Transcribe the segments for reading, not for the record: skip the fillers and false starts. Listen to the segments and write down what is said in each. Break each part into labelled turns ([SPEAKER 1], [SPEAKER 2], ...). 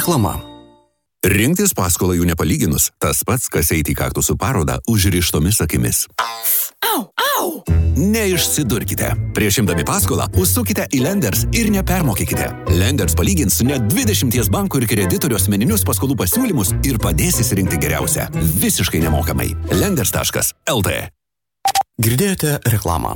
[SPEAKER 1] Reklama. Rinktis paskolą jų nepalyginus, tas pats, kas eiti į kaktusų parodą užrištomis akimis.
[SPEAKER 2] Au, au!
[SPEAKER 1] Neišsidurkite. Prieš imdami paskolą užsukite į Lenders ir nepermokykite. Lenders palygins net 20 bankų ir kreditorių asmeninius paskolų pasiūlymus ir padės įsirinkti geriausią. Visiškai nemokamai. Lenders.lt.
[SPEAKER 3] Girdėjote reklamą.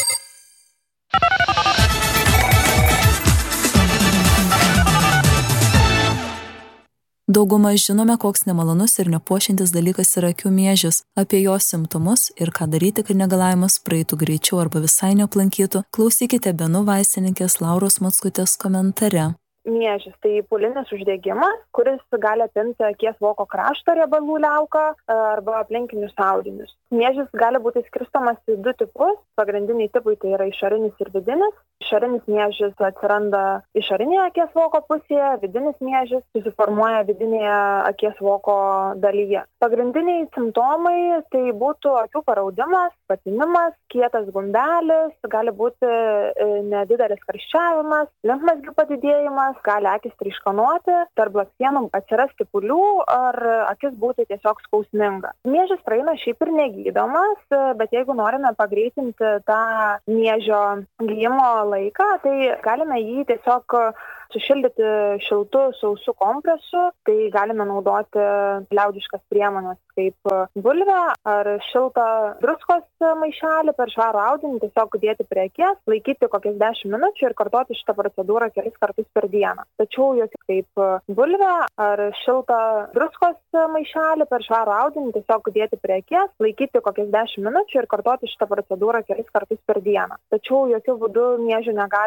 [SPEAKER 4] Dauguma žinome, koks nemalonus ir nepuošiantis dalykas yra akių miežis. Apie jo simptomus ir ką daryti, kad negalavimas praeitų greičiau arba visai neaplankytų, klausykite Benų vaistininkės Lauros Mockutės komentare.
[SPEAKER 5] Miežis tai pūlinis uždegimas, kuris gali apimti akies voko krašto riebalų liauką arba aplinkinius audinius. Miežis gali būti skirstomas į 2 tipus. Pagrindiniai tipai tai yra išorinis ir vidinis. Išorinis miežis atsiranda išorinėje akies voko pusėje, vidinis miežis susiformuoja vidinėje akies voko dalyje. Pagrindiniai simptomai tai būtų akių paraudimas, patinimas, kietas gumbelis, gali būti nedidelis karščiavimas, limfmazgių padidėjimas, gali akis tryškanuoti, tarp blakstienų atsirasti pūlių ar akis būti tiesiog skausminga. Miežis praeina šiaip ir negydomas, bet jeigu norime pagreitinti tą miežio gijimo laiką, tai galime jį tiesiog sušildyti šiltu sausu kompresu, tai galime naudoti liaudiškas priemones kaip bulvę ar šiltą druskos maišelį per švarų audinį, tiesiog dėti prie akies, laikyti kokias 10 minučių ir kartoti šitą procedūrą kelis kartus per dieną. Tačiau jokių kaip bulvę ar šiltą druskos maišelį per švarų audinį, tiesiog dėti prie akies, laikyti kokias 10 minučių ir kartoti šitą procedūrą kelis kartus per dieną. Tačiau jokių būdų miežių negali